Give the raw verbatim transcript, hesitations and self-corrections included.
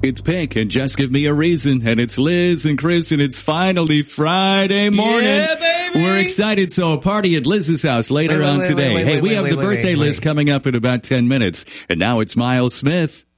It's Pink and Just Give Me a Reason, and it's Liz and Chris, and it's finally Friday morning. Yeah, baby! We're excited, so a party at Liz's house later wait, wait, on wait, today. wait, wait, hey, wait, we wait, have wait, the wait, birthday wait, list wait. coming up in about ten minutes, and now it's Miles Smith.